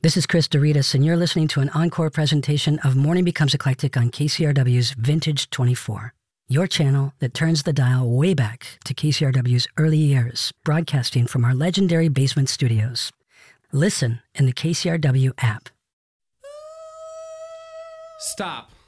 This is Chris Doritas, and you're listening to an encore presentation of Morning Becomes Eclectic on KCRW's Vintage 24, your channel that turns the dial way back to KCRW's early years, broadcasting from our legendary basement studios. Listen in the KCRW app. Stop.